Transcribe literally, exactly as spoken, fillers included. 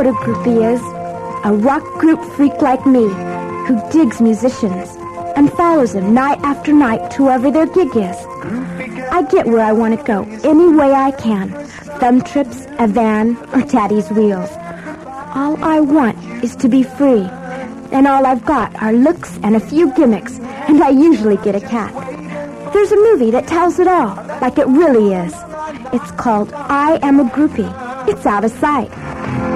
what a groupie is. A rock group freak like me, who digs musicians and follows them night after night to wherever their gig is. I get where I want to go any way I can. Thumb trips, a van, or daddy's wheels. All I want is to be free. And all I've got are looks and a few gimmicks, and I usually get a cat. There's a movie that tells it all, like it really is. It's called I Am a Groupie. It's out of sight.